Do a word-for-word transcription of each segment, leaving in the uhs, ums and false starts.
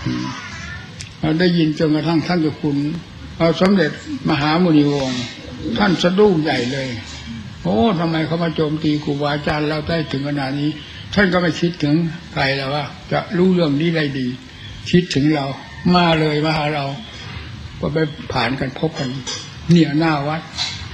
เราได้ยินจนกระทั่งท่านเจ้าคุณเอาสมเด็จมหามุนีวงศ์ท่านสะดุ้งใหญ่เลยโอ้ทำไมเขามาโจมตีครูบาอาจารย์เราได้ถึงขนาดนี้ท่านก็ไม่คิดถึงใครแล้วว่าจะรู้เรื่องนี้ได้ดีคิดถึงเรามาเลยมาหาเราก็ไปผ่านกันพบกันเนี่ยหน้าวัด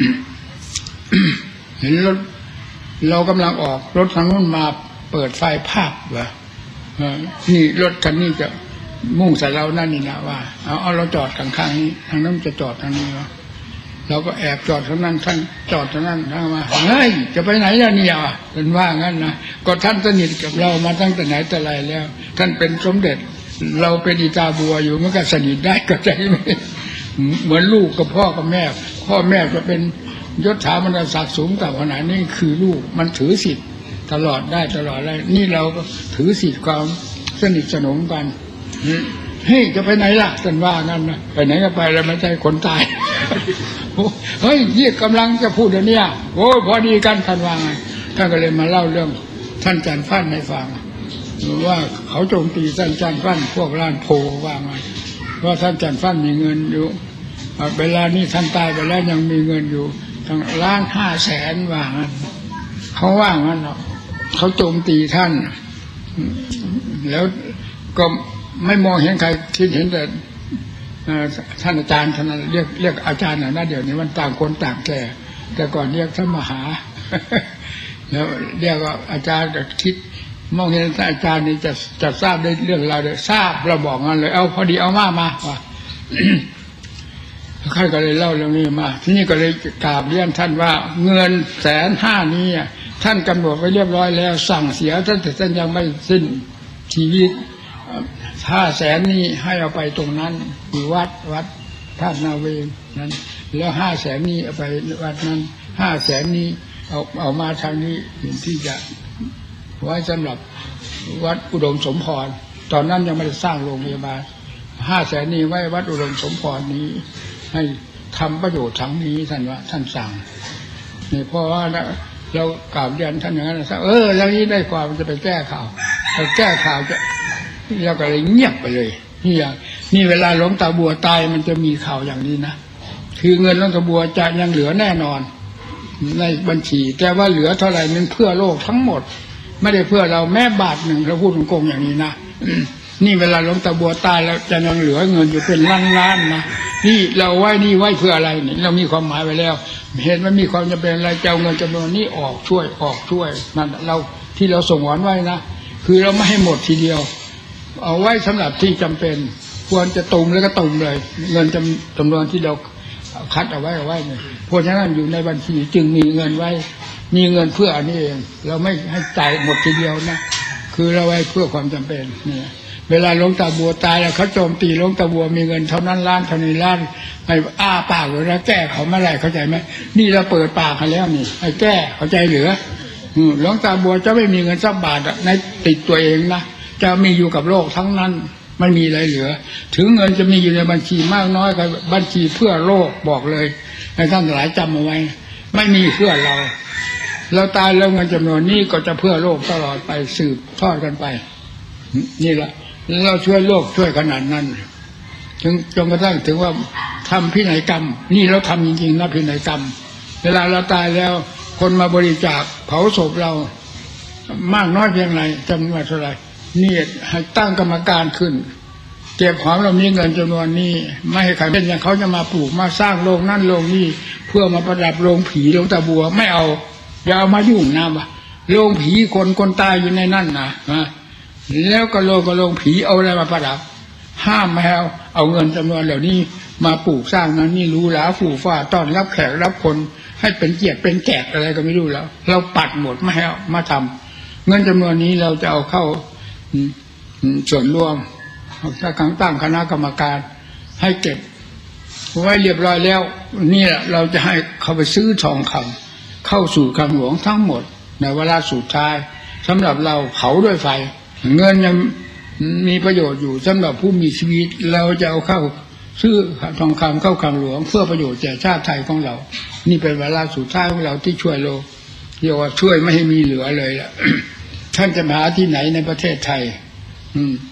เห็นรถเรากำลังออกรถทางนู้นมาเปิดไฟภาพว่านี่รถคันนี้จะมุ่งใส่เรานั่นนี่นะว่าเอาเอาเราจอดข้างๆนี้ทางนั้นจะจอดทางนี้วะเราก็แอบจอดทางนั้นท่านจอดทางนั้นท่านมาเฮ้ยจะไปไหนล่ะเนี่ยเป็นว่างั้นนะก็ท่านสนิทกับเรามาตั้งแต่ไหนแต่ไรแล้วท่านเป็นสมเด็จเราเป็นอีตาบัวอยู่มันก็สนิทได้ก็ใจไหมเหมือนลูกกับพ่อกับแม่พ่อแม่จะเป็นยศถาบรรดาศักดิ์สูงต่ำขนาดนี้คือลูกมันถือสิทธิ์ตลอดได้ตลอดเลยนี่เราก็ถือสิทธิ์ความสนิทสนมกันเฮ้ยจะไปไหนล่ะท่านว่างั้นนะไปไหนก็ไปแล้วไม่ใช่คนตายเฮ้ยยี่กำลังจะพูดเดี๋ยวนี้โอ้พอดีกันท่านว่าไงท่านก็เลยมาเล่าเรื่องท่านจันทร์ฟั่นให้ฟังว่าเขาโจมตีท่านจันทร์ฟั่นพวกล้านโพว่าไงว่าท่านจันทร์ฟั่นมีเงินอยู่เวลานี้ท่านตายไปแล้วยังมีเงินอยู่ทั้งล้านห้าแสนว่างั้นเขาว่างั้นเนาะเขาโจมตีท่านแล้วก็ไม่มองเห็นใครคิดเห็นแต่ท่านอาจารย์ท่านเรียกเรียกอาจารย์นะเดี๋ยวนี้มันต่างคนต่างแก่แต่ก่อนเรียกท่านมหาแล้วเรียกว่าอาจารย์ก็คิดมองเห็นท่านอาจารย์นี่จะจะทราบได้เรื่องเราเลยทราบเราบอกงั้นเลยเอาพอดีเอามามาว่าข้าก็เลยเล่าเรื่องนี้มาที่นี่ก็เลยกราบเรียนท่านว่าเงินแสนห้านี้ท่านกำหนดไว้เรียบร้อยแล้วสั่งเสียท่านแต่ท่านยังไม่สิ้นชีวิตห้าแสนนี้ให้เอาไปตรงนั้นอยู่วัดวัดท่านาเวงนั้นแล้วห้าแสนนี้เอาไปวัดนั้นห้าแสนนี้เอาเอามาทางนี้ที่จะไว้สำหรับวัดอุดมสมพรตอนนั้นยังไม่ได้สร้างโรงพยาบาลห้าแสนนี้ไว้วัดอุดมสมพรนี้ให้ทำประโยชน์ทั้งนี้ท่านว่าท่านสั่งนี่เพราะว่าเรากราบเรียนท่านอย่างนั้นเออแล้วนี้ได้ความจะไปแก้ข่าวไปแก้ข่าวจะเราก็เลยเงียบไปเลยนี่อย่างนี่เวลาหลวงตาบัวตายมันจะมีข่าวอย่างนี้นะคือเงินหลวงตาบัวจะยังเหลือแน่นอนในบัญชีแต่ว่าเหลือเท่าไหร่มันเพื่อโลกทั้งหมดไม่ได้เพื่อเราแม้บาทหนึ่งเราพูดตรงๆอย่างนี้นะนี่เวลาหลวงตาบัวตายแล้วจะยังเหลือเงินอยู่เป็นล้านๆนะนี่เราไว้นี่ไว้เพื่ออะไรนี่เรามีความหมายไว้แล้วเห็นมันมีความจำเป็นอะไรจะเอาเงินจำนวนนี้ออกช่วยออกช่วยนั่นเราที่เราส่งหวังไว้นะคือเราไม่ให้หมดทีเดียวเอาไว้สำหรับที่จำเป็นควรจะตุ่มแล้วก็ตุ่มเลยเงินจำจำนวนที่เราคัดเอาไว้เอาไว้เนี่ยเพราะฉะนั้นอยู่ในบัญชีจึงมีเงินไว้มีเงินเพื่ออันนี้เองเราไม่ให้จ่ายหมดทีเดียวนะคือเราไว้เพื่อความจำเป็นเนี่ยเวลาหลวงตาบัวตายแล้วเขาโจมตีหลวงตาบัวมีเงินเท่านั้นล้านเท่านี้ล้านให้อ้าปากเลยนะแก้เขาไม่ไรเข้าใจไหมนี่เราเปิดปากเขาแล้วนี่ให้แก้เข้าใจเหลือหลวงตาบัวจะไม่มีเงินสักบาทในติดตัวเองนะจะมีอยู่กับโลกทั้งนั้นไม่มีอะไรเหลือถึงเงินจะมีอยู่ในบัญชีมากน้อยก็บัญชีเพื่อโลกบอกเลยให้ท่านหลายจำเอาไว้ไม่มีเพื่อเราเราตายแล้วเงินจำนวนนี้ก็จะเพื่อโลกตลอดไปสืบทอดกันไปนี่แหละเราช่วยโลกช่วยขนาดนั้นถึงจนกระทั่งถึงว่าทำพินัยกรรมนี่เราทำจริงๆนะพินัยกรรมเวลาเราตายแล้วคนมาบริจาคเผาศพเรามากน้อยเพียงไรจำนวนเท่าไรนี่ให้ตั้งกรรมการขึ้นเก็บของเรามีเงินจำนวนนี้ไม่ให้ใครเป็นอย่างเขาจะมาปลูกมาสร้างโรงนั่นโรงนี้เพื่อมาประดับโรงผีโรงตาบัวไม่เอาอย่าเอามายุ่งนะวะโรงผีคนคนตายอยู่ในนั่นนะนะแล้วก็โรงก็โรงผีเอาอะไรมาประดับห้ามไม่เอาเอาเงินจำนวนเหล่านี้มาปลูกสร้างนั้นนี่รู้แล้วฝูฟ้าต้อนรับแขกรับคนให้เป็นเกียรติเป็นแขกอะไรก็ไม่รู้แล้วเราปัดหมดไม่ให้เอามาทำเงินจำนวนนี้เราจะเอาเข้าส่วนรวมถ้าครั้งตั้งคณะกรรมการให้เก็บไว้เรียบร้อยแล้วนี่แหละเราจะให้เขาไปซื้อทองคำเข้าสู่คลังหลวงทั้งหมดในเวลาสุดท้ายสำหรับเราเผาด้วยไฟเงินยังมีประโยชน์อยู่สำหรับผู้มีชีวิตเราจะเอาเข้าซื้อทองคำเข้าคลังหลวงเพื่อประโยชน์แก่ชาติไทยของเรานี่เป็นเวลาสุดท้ายของเราที่ช่วยโลกเรียกว่าช่วยไม่ให้มีเหลือเลยล่ะท่านจะหาที่ไหนในประเทศไทยอืม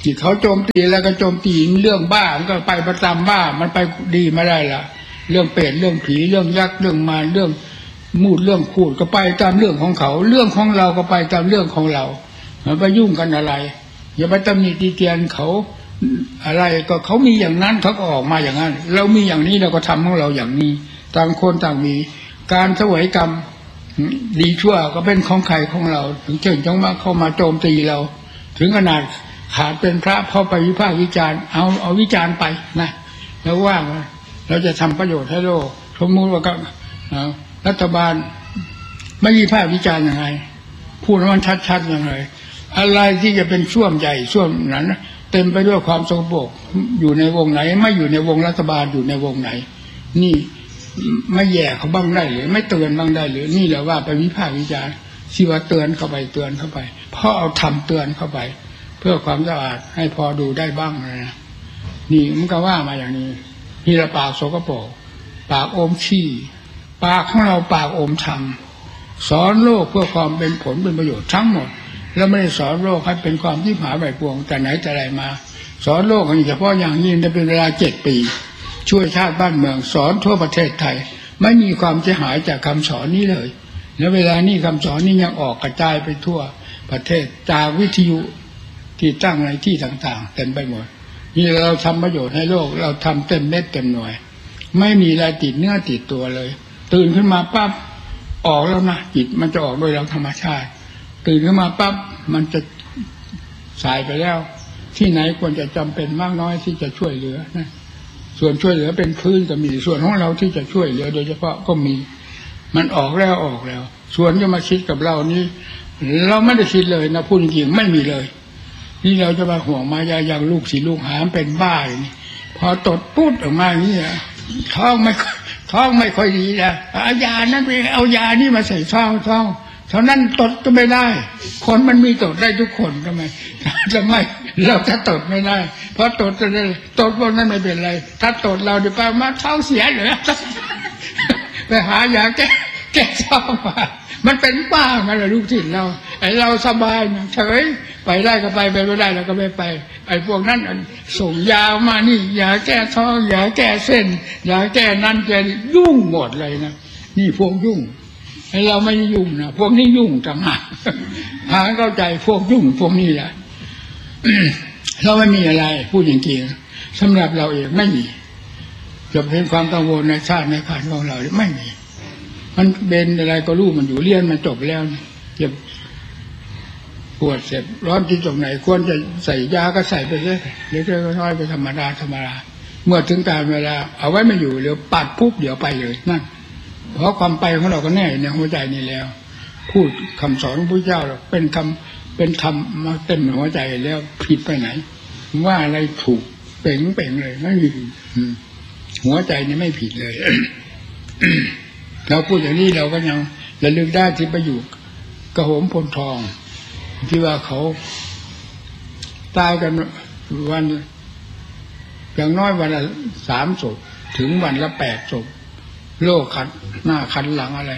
ที่เขาโจมตีแล้วก็โจมตีเรื่องบ้ามันก็ไปประจำบ้ามันไปดีไม่ได้ละเรื่องเปรตเรื่องผีเรื่องยักษ์เรื่องมารเรื่องมูดเรื่องขูดก็ไปตามเรื่องของเขาเรื่องของเราก็ไปตามเรื่องของเรามันไปยุ่งกันอะไรอย่าไปตำหนิตีเตียนเขาอะไรก็เขามีอย่างนั้นเขาก็ออกมาอย่างนั้นเรามีอย่างนี้เราก็ทำของเราอย่างนี้ต่างคนต่างมีการเสวยกรรมดีชั่วก็เป็นของใครของเราถึงเชิงจังว่าเข้ามาโจมตีเราถึงขนาดขาดเป็นพระพอไปวิพากษ์วิจารณ์เอาเอาวิจารณ์ไปนะแล้วว่าเราจะทำประโยชน์ให้โลกสมมติว่าก็รัฐบาลไม่วิพากษ์วิจารณ์ยังไงพูดมันชัดๆยังไงอะไรที่จะเป็นช่วงใหญ่ช่วงนั้นเต็มไปด้วยความสกปรกอยู่ในวงไหนไม่อยู่ในวงรัฐบาลอยู่ในวงไหนนี่ไม่แย่เขาบ้างได้หรือไม่เตือนบ้างได้หรือนี่แหละว่าไปวิพากษ์วิจารณ์ที่ว่าเตือนเข้าไปเตือนเข้าไปเพราะเอาทำเตือนเข้าไปเพื่อความสะอาดให้พอดูได้บ้างนะนี่มันก็ว่ามาอย่างนี้นี่ละปากสกปรกปากอมขี้ปากของเราปากอมธรรมสอนโลกเพื่อความเป็นผลเป็นประโยชน์ทั้งหมดแล้วไม่ได้สอนโลกให้เป็นความที่หาใบพวงแต่ไหนแต่ไรมาสอนโลกเฉพาะอย่างยิ่งได้เป็นเวลาเจ็ดปีช่วยชาติบ้านเมืองสอนทั่วประเทศไทยไม่มีความเสียหายจากคำสอนนี้เลยแล้วเวลานี้คำสอนนี้ยังออกกระจายไปทั่วประเทศจากวิทยุที่ตั้งในที่ต่างๆเต็มไปหมดนี่เราทำประโยชน์ให้โลกเราทำเต็มเม็ดเต็มหน่วยไม่มีอะไรติดเนื้อติดตัวเลยตื่นขึ้นมาปั๊บออกแล้วนะจิตมันจะออกโดยเราธรรมชาติตื่นขึ้นมาปั๊บมันจะสายไปแล้วที่ไหนควรจะจำเป็นมากน้อยที่จะช่วยเหลือนะส่วนช่วยเหลือเป็นพื้นก็มีส่วนของเราที่จะช่วยเหลือโดยเฉพาะก็มีมันออกแล้วออกแล้วส่วนจะมาคิดกับเรานี้เราไม่ได้คิดเลยนะพูดจริงๆไม่มีเลยนี่เราจะมาห่วงมายาอย่างลูกศิลูกหาเป็นบ้าอย่างนี้พอตดปุ๊บออกมาอย่างนี้ท้องไม่ท้องไม่ค่อยดีนะเอายานั้นไปเอายานี่มาใส่ท้องท้องเท่านั้นตดก็ไม่ได้คนมันมีตดได้ทุกคนทำไมจะไม่เราจะตดไม่ได้เพราะตดจะได้ตดพวกนั้นไม่เป็นไรถ้าตดเราเดี๋ยวไปมาท้องเสียเหรอไปหายาแก้แก้ท้องมามันเป็นบ้ากันเลยลูกศิษย์เราไอ้เราสบายนะเฉยไปได้ก็ไปไปไม่ได้เราก็ไม่ไปไอ้พวกนั้นส่งยามานี่ยาแก้ท้องยาแก้เส้นยาแก้นั่นแก้ยุ่งหมดเลยนะนี่พวกยุ่งไอ้เราไม่ยุ่งนะพวกนี้ยุ่งจังหากหาเข้าใจพวกยุ่งพวกนี้แหละเราไม่มีอะไรพูดจริงๆสำหรับเราเองไม่มีจะเป็นความกังวลในชาติในขันของเราไม่มีมันเป็นอะไรก็รู้มันอยู่เรียนมันจบแล้วจะปวดเสร็จร้อนที่ตรงไหนควรจะใส่ยาก็ใส่ไปเลยเล็กๆน้อยๆไปธรรมดาธรรมดาเมื่อถึงการเวลาเอาไว้ไม่อยู่เดี๋ยวปัดปุ๊บเดี๋ยวไปเลยนั่นเพราะความไปของเราก็แน่ในหัวใจนี่แล้วพูดคำสอนของพระเจ้าเป็นคำเป็นธรรมมาเต็มหัวใจแล้วผิดไปไหนว่าอะไรถูกเป่งเป่งเลยไม่มีหัวใจนี่ไม่ผิดเลย เราพูดอย่างนี้เราก็ยังระลึกได้ที่ไปอยู่กระโหมพลทองที่ว่าเขาตายกันวันอย่างน้อยวันละสามศพถึงวันละแปดศพโรคคันหน้าคันหลังอะไร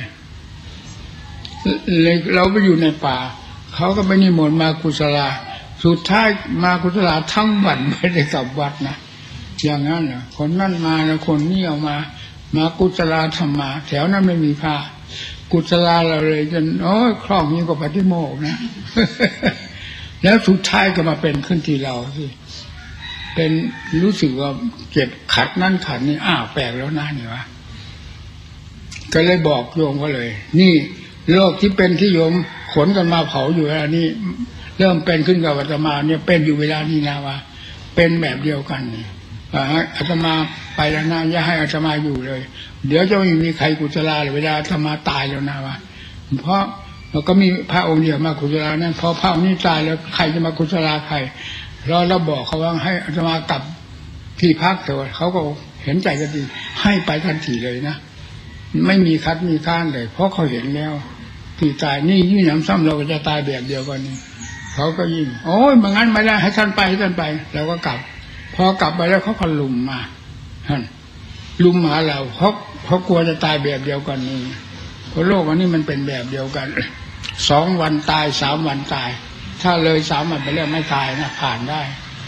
เลยเราไปอยู่ในป่าเขาก็ไปนิมนต์มากุศลาสุดท้ายมากุศลาทั้งวันไม่ได้กลับวัดนะอย่างนั้นเหรอคนนั่นมาแล้วคนนี้เอามามากุศลาธรรมาแถวนั้นไม่มีพระกุศลาเราเลยจนโอ้ยคล่องยิ่งกว่าปฏิโมกข์นะ แล้วสุดท้ายก็มาเป็นขึ้นที่เราสิเป็นรู้สึกว่าเจ็บขัดนั่นขัดนี่อ้าวแปลกแล้วนะนี่วะก็เลยบอกโยมก็เลยนี่โรคที่เป็นที่โยมขนกันมาเผาอยู่แล้วนี่เริ่มเป็นขึ้นกับอาตมาเนี่ยเป็นอยู่เวลานี้นะว่าเป็นแบบเดียวกันนี่อาตมาไปแล้วนะอย่าให้อาตมาอยู่เลยเดี๋ยวจะไม่มีใครกุศลาเลยเวลาอาตมาตายแล้วนะว่าเพราะเราก็มีพระองค์เดียวมากุศลานั่นพอพระองค์นี้ตายแล้วใครจะมากุศลาใครเราเราบอกเขาว่าให้อาตมากลับที่พักเถอะเขาก็เห็นใจกันดีให้ไปทันทีเลยนะไม่มีคัดมีค้านเลยเพราะเขาเห็นแล้วที่ตายนี่ยิ่งหนำซ้ำเราก็จะตายแบบเดียวกันนี่เขาก็ยิ่งโอ้ยมันงั้นไม่ได้ให้ท่านไปให้ท่านไปเราก็กลับพอกลับไปแล้วเขาก็ลุมมาท่านลุมมาเราเพราะเพราะกลัวจะตายแบบเดียวกันนี่เพราะโลกวันนี้มันเป็นแบบเดียวกันสองวันตายสามวันตายถ้าเลยสามวันไปแล้วไม่ตายนะผ่านได้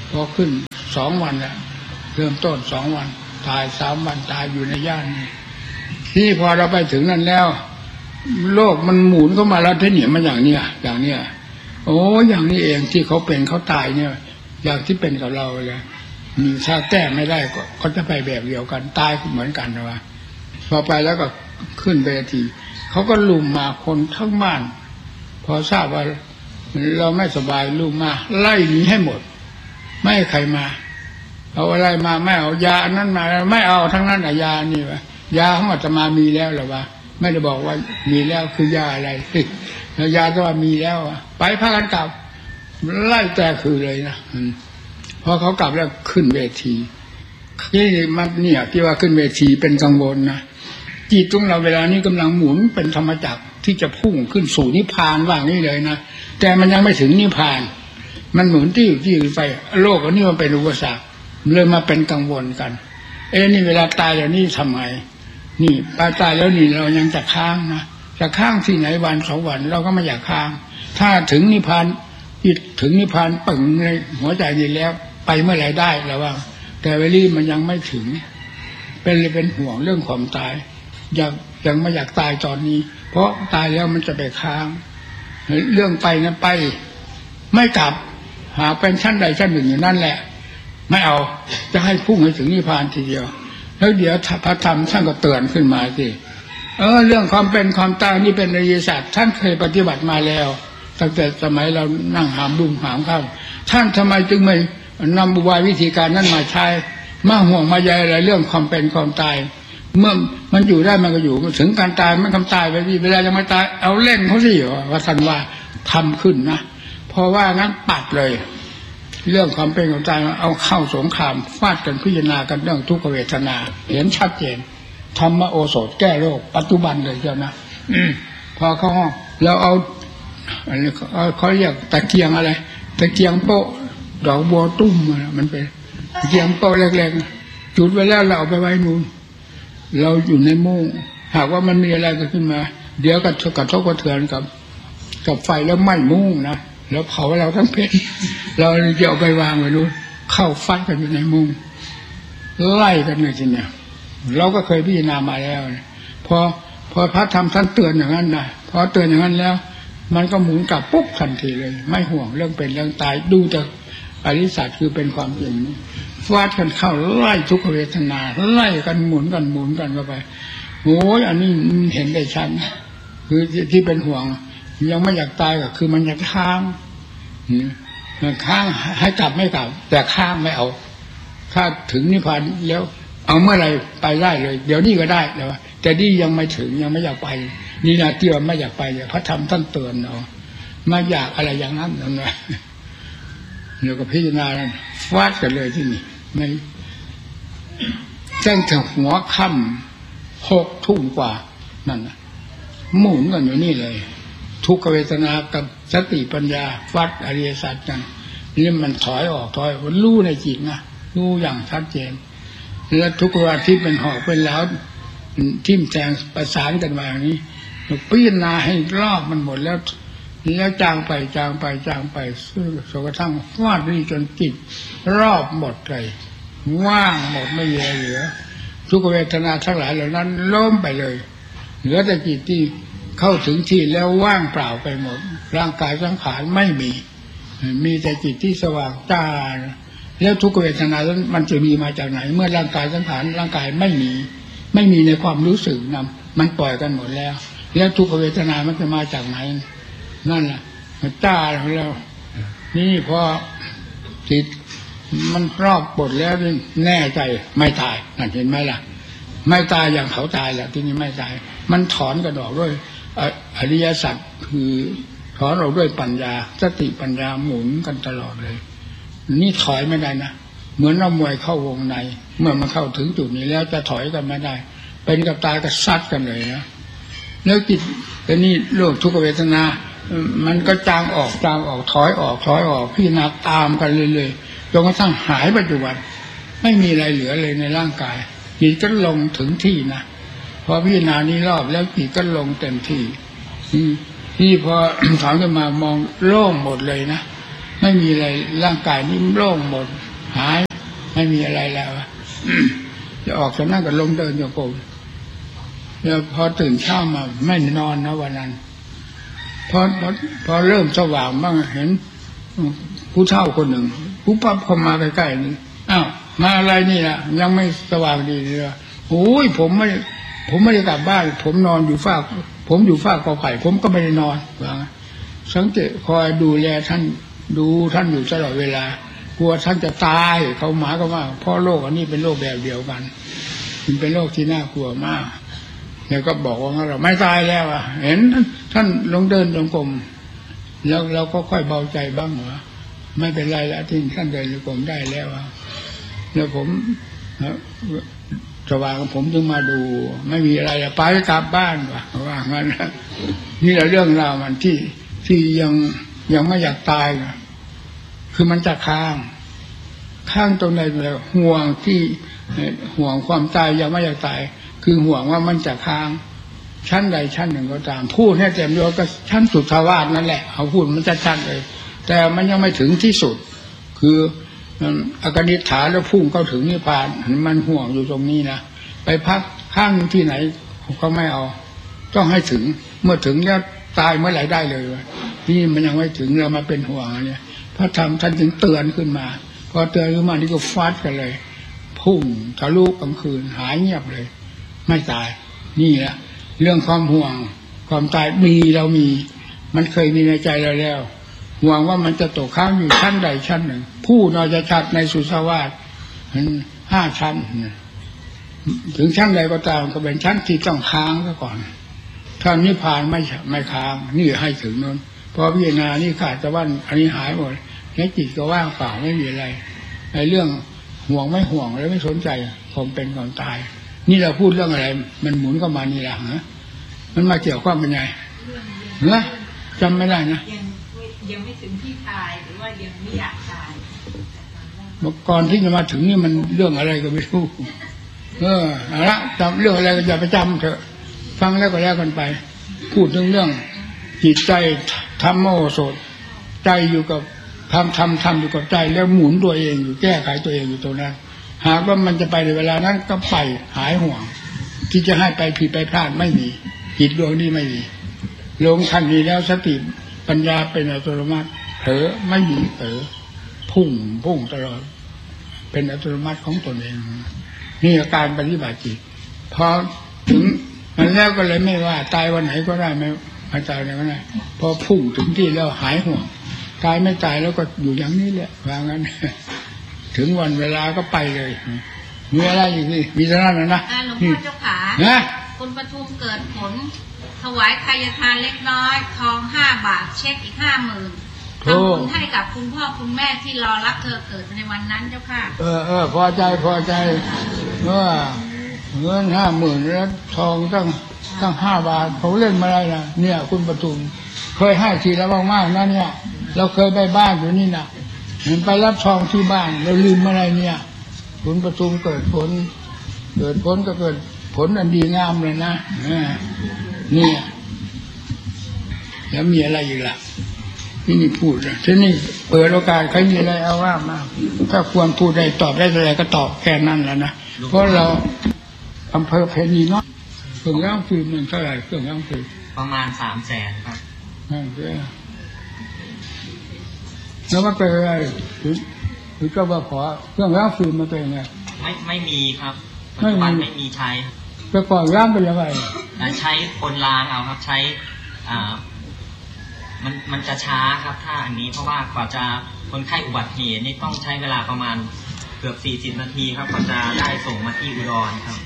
พอขึ้นสองวันแล้วเริ่มต้นสองวันตายสามวันตายอยู่ในย่านนี้ที่พอเราไปถึงนั้นแล้วโลกมันหมุนเข้ามาแล้วที่เนี่ยมันอย่างเนี้ยอย่างเนี้ยโอ้อย่างนี้เองที่เขาเป็นเขาตายเนี่ยอย่างที่เป็นกับเราเลยมีถ้าแก้ไม่ได้ก็เขาจะไปแบบเดียวกันตายเหมือนกันนะวะพอไปแล้วก็ขึ้นไปทีเขาก็ลุมมาคนทั้งบ้านพอทราบว่าเราไม่สบายลุมมาไล่หนีให้หมดไม่ให้ใครมาเอาอะไรมาไม่เอายานั้นมาไม่เอาทั้งนั้นอะยานี่วะยาของอาตมามีแล้วหรอวะไม่ได้บอกว่ามีแล้วคือยาอะไรยาที่ว่ามีแล้วไปพากันกลับไล่แต่คือเลยนะพอเขากลับแล้วขึ้นเวทีนี่มันเนี่ยที่ว่าขึ้นเวทีเป็นกังวลนะจิตของเราเวลานี้กำลังหมุนเป็นธรรมจักรที่จะพุ่งขึ้นสู่นิพพานว่างนี้เลยนะแต่มันยังไม่ถึงนิพพานมันหมุนที่อยู่ที่ไปโลกอันนี้มันเป็นอุปสรรคเลยมาเป็นกังวลกันเอ้นี่เวลาตายแล้วนี่ทำไงนี่ตายตายแล้วนี่เรายังจะค้างนะจะค้างที่ไหนวันสองวันเราก็ไม่อยากค้างถ้าถึงนิพพานถึงนิพพานปึ่งในหัวใจนี่แล้วไปเมื่อไหร่ได้แล้วว่าแต่เวลี่มันยังไม่ถึงเป็นเลยเป็นห่วงเรื่องความตายอยากยังไม่อยากตายตอนนี้เพราะตายแล้วมันจะไปค้างเรื่องไปนั้นไปไม่กลับหาเป็นชั้นใดชั้นหนึ่งอยู่นั่นแหละไม่เอาจะให้พุ่งให้ถึงนิพพานทีเดียวแล้วเดี๋ยวพระธรรมท่านก็เตือนขึ้นมาสิเออเรื่องความเป็นความตายนี่เป็นอริยสัจท่านเคยปฏิบัติมาแล้วตั้งแต่สมัยเรานั่งหามดุมหามข้าวท่านทำไมจึงไม่นำอุบายวิธีการนั้นมาใช้มาห่วงมาใยอะไรเรื่องความเป็นความตายเมื่อมันอยู่ได้มันก็อยู่ถึงการตายมันทำตายไปที่เวลายังไม่ตายเอาเล่นเขาสิว่าท่านว่าทำขึ้นนะเพราะว่างั้นปัดเลยเรื่องความเป็นความตายเอาเข้าสงครามฟาดกันพิจารณากันเรื่องทุกขเวทนาเห็นชัดเจนธรรมโอสถแก้โรคปัจจุบันเลยเจ้านะพอเข้าห้องเราเอาเขาเรียกตะเกียงอะไรตะเกียงโป๊ะดอกบัวตุ้มมันเป็นตะเกียงโป๊ะเล็กๆจุดไว้แล้วเราเอาไปไว้นู่นเราอยู่ในมุ้งหากว่ามันมีอะไรขึ้นมาเดี๋ยวก็กระทบกระเทือนกับกับไฟแล้วไหม้มุ้งนะแล้วเผาเราทั้งเป็นเราจะเอาไปวางไว้นู่นเข้าฟัดกันอยู่ในมุ้งไล่กันเลยทีเนี้ยเราก็เคยพิจารณามาแล้วพอพอพระธรรมท่านเตือนอย่างนั้นนะพอเตือนอย่างนั้นแล้วมันก็หมุนกลับปุ๊บทันทีเลยไม่ห่วงเรื่องเป็นเรื่องตายดูแต่อริยสัจคือเป็นความจริงฟาดกันเข้าไล่ทุกขเวทนาไล่กันหมุนกันหมุนกันเข้าไปโอ้ยอันนี้เห็นได้ชัดคือที่เป็นห่วงยังไม่อยากตายก็คือมันอยากค้างมันค้างให้กลับไม่กลับแต่ค้างไม่เอาถ้าถึงนิพพานแล้วเอาเมื่อไรไปได้เลยเดี๋ยวนี้ก็ได้แต่ว่าแต่นี่ยังไม่ถึงยังไม่อยากไปนี่นะที่ว่าไม่อยากไปพระธรรมท่านเตือนเราไม่อยากอะไรอย่างนั้นนั่นแหละเดี๋ยวก็พิจารณาฟาดกันเลยที่นี่ไม่ตั้งแต่หัวค่ำหกทุ่มกว่านั่นนะหมุนกันอยู่นี่เลยทุกขเวทนากับสติปัญญาฟาดอริยสัจกันนี่มันถอยออกถอยมันรู้ในจิตนะรู้อย่างชัดเจนและทุกวันที่เป็นหอกเป็นแล้วทิ่มแทงประสานกันมาอย่างนี้พิจารณาให้รอบมันหมดแล้วแล้วจางไปจางไปจางไปจนกระทั่งวาดนี่จนจิตรอบหมดเลยว่างหมดไม่เหลือเหลือทุกเวทนาทั้งหลายเหล่านั้นล้มไปเลยเหลือแต่จิตที่เข้าถึงที่แล้วว่างเปล่าไปหมดร่างกายสังขารไม่มีมีแต่จิตที่สว่างจ้าแล้วทุกเวทนานั้นมันจะมีมาจากไหนเมื่อร่างกายสังขารร่างกายไม่มีไม่มีในความรู้สึกนำมันปล่อยกันหมดแล้วแล้วทุกเวทนามันจะมาจากไหนนั่นแหละมันจ้าแล้วนี่พอจิตมันรอบหมดแล้วแน่ใจไม่ตายนั่นเห็นไหมล่ะไม่ตายอย่างเขาตายแหละที่นี่ไม่ตายมันถอนกันออกด้วยอริยสัจคือถอนออกด้วยปัญญาสติปัญญาหมุนกันตลอดเลยนี่ถอยไม่ได้นะเหมือนนักมวยเข้าวงในเมื่อมันเข้าถึงจุดนี้แล้วจะถอยกันไม่ได้เป็นกับตายก็ซัดกันเลยนะแล้วจิตแต่นี่โลกทุกขเวทนามันก็จางออกจางออกถอยออกถอยออกพิจารณาตามกันเลยๆจนกระทั่งหายปัจจุบันไม่มีอะไรเหลือเลยในร่างกายจิตก็ลงถึงที่นะพอพิจารณานี้รอบแล้วจิตก็ลงเต็มที่ที่พอถอนขึ้นมามองโล่งหมดเลยนะไม่มีอะไรร่างกายนี่โล่งหมดหายไม่มีอะไรแล้วจะออกจากนั่งก็ลงเดินโยกมแล้วพอตื่นเช้ามาไม่นอนนะวันนั้นพอพอพอเริ่มสว่างบ้างเห็นผู้เฒ่าคนหนึ่งผู้ปั๊บเข้ามาใกล้ๆนี่อ้าวมาอะไรนี่ล่ะยังไม่สว่างดีเลยโอ้ยผมไม่ผมไม่ได้กลับบ้านผมนอนอยู่ฝ้าผมอยู่ฝ้ากอไผ่ผมก็ไม่ได้นอนว่าสังเกตคอยดูแลท่านดูท่านอยู่ตลอดเวลากลัวท่านจะตายเขาหมายก็ว่าเพราะโรคอันนี้เป็นโรคแบบเดียวกันมันเป็นโรคที่น่ากลัวมากแล้วก็บอกว่าเราไม่ตายแล้วอ่ะเห็นท่านลงเดินจงกรมแล้วเราก็ค่อยเบาใจบ้างว่าไม่เป็นไรแล้วที่ท่านเดินจงกรมได้แล้วแล้วผมสว่างผมจึงมาดูไม่มีอะไรไปกลับบ้านว่ะว่างั้นนี่แหละเรื่องราวมันที่ที่ยังยังไม่อยากตายคือมันจะค้างค้างตรงไหนเลยห่วงที่ห่วงความตายยังไม่อยากตายคือห่วงว่ามันจะค้างชั้นใดชั้นหนึ่งก็ตามพูดให้เต็มยศก็ชั้นสุดทวารนั่นแหละเขาพูดมันจะชั้นเลยแต่มันยังไม่ถึงที่สุดคืออากนิฐาแล้วพุ่งเข้าถึงนิพพานมันห่วงอยู่ตรงนี้นะไปพักข้างที่ไหนก็ไม่เอาต้องให้ถึงเมื่อถึงแล้วตายเมื่อไหร่ได้เลยนี่มันยังไม่ถึงเรามาเป็นห่วงเนี่ยพระธรรมท่านถึงเตือนขึ้นมาพอเตือนขึ้นมานี่ก็ฟาดกันเลยพุ่งทะลุกลางคืนหายเงียบเลยไม่ตายนี่แหละเรื่องความห่วงความตายมีเรามีมันเคยมีในใจเราแล้วห่วงว่ามันจะตกค้างอยู่ชั้นใดชั้นหนึ่งผู้นอยจะชัดในสุสาวาสห้าชั้นถึงชั้นใดก็ตามก็เป็นชั้นที่ต้องค้างซะก่อนถ้านิพพานไม่ไม่ค้างนี่ให้ถึงนั้นพอพิจารณานี่ขาดตะวันอันนี้หายหมดแล้วจิตก็ว่างเปล่าไม่มีอะไรในเรื่องห่วงไม่ห่วงแล้วไม่สนใจความเป็นความตายนี่เราพูดเรื่องอะไรมันหมุนเข้ามานี่แหละฮะมันมาเกี่ยวข้องเป็นไงเนอะจำไม่ได้นะยังไม่ถึงที่ตายหรือว่ายังไม่อยากตายก่อนที่จะมาถึงนี่มันเรื่องอะไรก็ไม่รู้เออเอาละจำเรื่องอะไรก็อย่าไปจำเถอะฟังแล้วก็แล้วกันไปพูดถึงเรื่องจิตใจธรรมโมโสดใจอยู่กับทำทำทำอยู่กับใจแล้วหมุนตัวเองอยู่แก้ไขตัวเองอยู่ตรงนั้นหากว่ามันจะไปในเวลานั้นก็ไปหายห่วงที่จะให้ไปผิดไปพลาดไม่มีจิตดวงนี้ไม่มีลงทันทีแล้วสติปัญญาเป็นอัตโนมัติเผลอไม่มีเผลอพุ่งพุ่งตลอดเป็นอัตโนมัติของตนเองนี่อาการปฏิบัติจิตพอถึงมันแล้วก็เลยไม่ว่าตายวันไหนก็ได้ไม่ไม่ตายไหนก็ได้พอพุ่งถึงที่แล้วหายห่วงตายไม่ตายแล้วก็อยู่อย่างนี้แหละว่างั้นถึงวันเวลาก็ไปเลยมีอะไรอยู่นี่มีเท่านั้นนะหลวงพ่อเจ้าขานะคุณปทุมเกิดผลถวายทายทานเล็กน้อยทองห้าบาทเช็คอีกห้าหมื่นทำบุญให้กับคุณพ่อคุณแม่ที่รอรับเธอเกิดในวันนั้นเจ้าค่ะเออเออพอใจพอใจว่าเงินห้าหมื่นแล้วทองตั้งตั้งห้าบาทเขาเล่นมาอะไรนะเนี่ยคุณปทุมเคยให้ทีแล้วมากๆนะเนี่ยเราเคยไปบ้านอยู่นี่นะเห็นไปรับทองที่บ้านเราลืมอะไรเนี่ยคุณปทุมเกิดผลเกิดผลก็เกิดผลอันดีงามเลยนะนี่แล้วมีอะไรอยู่ล่ะที่นี่พูดที่นี่เปิดโอกาสใครมีอะไรเอาว่ามาถ้าควรพูดได้ตอบได้อะไรก็ตอบแค่นั้นแล้วนะเพราะเราอำเภอเพนีเนาะเครื่องย่างฟืนมันเท่าไหร่เครื่องย่างฟืนประมาณสามแสนครับนั่นเองแล้วมันเป็นอะไรหรือหรือก็ว่าขอเครื่องย่างฟืนมาเป็นไงไม่ไม่มีครับปัจจุบันไม่มีใช้แต่ก่อนย่างเป็นยังไงใช้คนล้างเอาครับใช้อ่ามันมันจะช้าครับถ้าอันนี้เพราะว่ากว่าจะคนไข้อุบัติเหตุนี่ต้องใช้เวลาประมาณเกือบสี่สิบนาทีครับกว่าจะได้ส่งมาที่อุดรครับ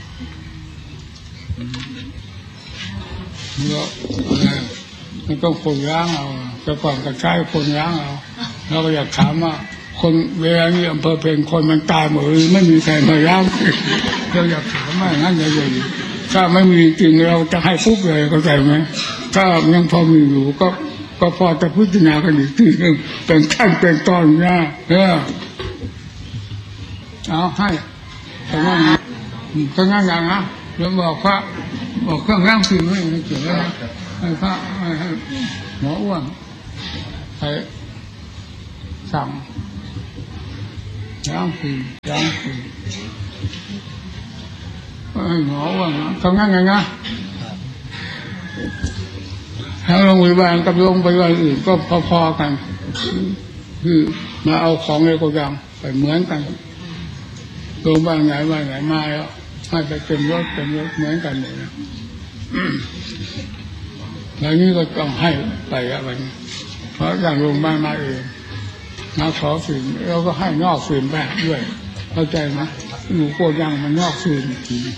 เนี่ยมันต้องคนล้างเอาแต่ก่อนก็ใช้คนล้างเอาเราก็อยากถามว่าคนเวลานี้อำเภอเพลงคนมันตายหมดเลยไม่มีใครมาล้างเราอยากถามว่างั้นจะยังถ้าไม่มีจริงเราจะให้ฟุบเลยเข้าใจไหมถ้ายังพอมีอยู่ก็ก็พอจะพิจารณากันอีกทีนึงเป็นขั้นเป็นตอนนะเออเอาให้แต่ว่าก็งั้นอย่างนะเราบอกว่าบอกเครื่องร่างคืนไม่เกี่ยวแล้วให้พระให้หมออ้วนใส่ใสั่งล้างคืนล้างคืนหมอว่าทำงั้นไงนะทั้งโรงพยาบาลกับโรงพยาบาลอื่นก็พอๆกันคือมาเอาของในโกดังไปเหมือนกันโรงพยาบาลไหนบ้านไหนมาแล้วให้ไปเป็นรถเป็นรถเหมือนกันเลยนะแล้วนี้ก็ต้องให้ไปอะไรเพราะอย่างโรงพยาบาลมาเองมาขอฝืนเราก็ให้นอกฝืนไปด้วยเข้าใจไหมอยู่โกดังมันนอกฝืนจริง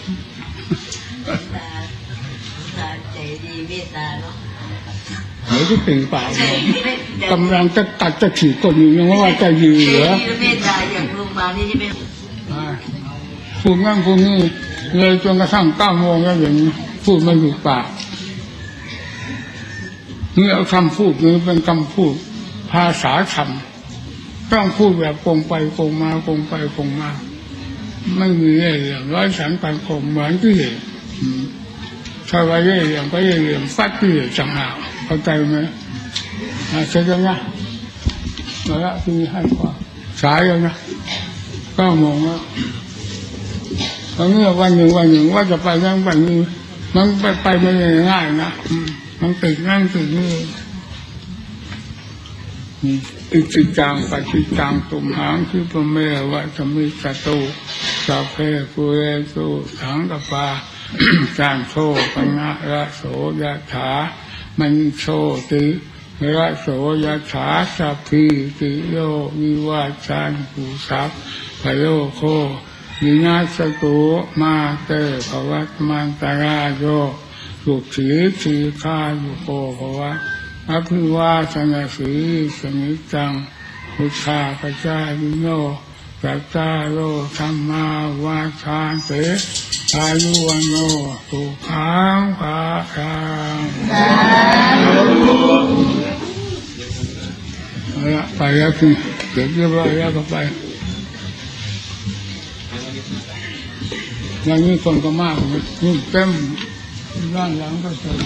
ใจดีเมตตาเนาะเฮ้ยที่ตื่นป่ากำลังจะตัดจะฉีดคนอยู่ยังว่าจะยืนเหรอเมตตาอย่างโรงพยาบาลนี่จะเป็นพูดงั้นพูดนี่เลยจนกระทั่งเก้าโมงแล้วอย่างนี้พูดไม่หยุดปากนี่เอาคำพูดนี้เป็นคำพูดภาษาธรรมต้องพูดแบบโกงไปโกงมาโกงไปโกงมาไม่มีเรื่องร้อยสันพันคมเหมือนที่เห็นถ้าว่าเรื่องก็เรื่องฟัดที่จังหวะเข้าใจไหมใช่ไหมนะแล้วละที่ให้ความสายแล้วนะเก้าโมงแล้วตอนนี้วันหนึ่งวันหนึ่งว่าจะไปนั่งวันนี้มันไปไปไม่ง่ายนะมันติดนั่งติดนี่อิจิจังปฏิจังตุมหังคือพระเมวะสมิจตุสัพเพปุเรสุสังกปาจางโชปัญญาระโสยถามันโชติระโสยถาสัพพิติโยวิวัชชันปุสัพพโยโควินาศตุมาเตภวัตมันตรายโยสุขีสีฆายุโกภวะอภิวาสนาสีสมิจังพุทธาปัจจายิโนสัจจาโลธรรมาวาชาเตอายุวันโนสุขังภาลังไปแล้วคือเดี๋ยวเรียบร้อยแล้วก็ไปอย่างนี้คนก็มากนี่เต็มด้านหลังก็เต็ม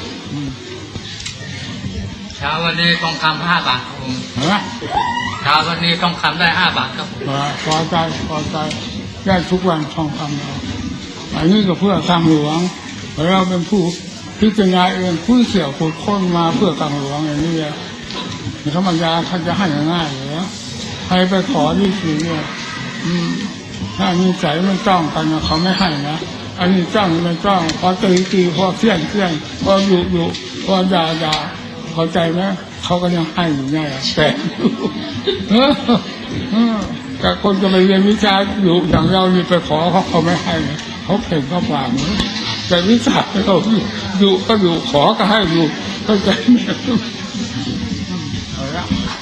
เช้าวันนี้ต้องคำห้าบาทครับผมฮะเช้าวันนี้ต้องคำได้ห้าบาทครับผมพอใจพอใจได้ทุกวันทองคำเราอันนี้ก็เพื่อทางหลวงเราเป็นผู้พิจารณาเองผู้เสี่ยวผู้ค้นมาเพื่อทางหลวงอย่างนี้แหละธรรมดาท่านจะให้ง่ายเลยใครไปขอที่สี่เนี่ยถ้ามีใจมันจ้องกันเขาไม่ให้นะอันนี้จ้องไม่จ้องพอตีตีพอเสี้ยนเสี้ยนพออยู่อยู่พอด่าด่าเข้าใจไหมเขาก็ยังให้อยู่ง่ายแต่แต่คนจะไปเรียนวิชาอยู่อย่างเรานี่ไปขอเขาเขาไม่ให้เขาเพ่งเขาฝังแต่วิชาเขาอยู่ก็อยู่ขอก็ให้อยู่เข้าใจไหมเอาละ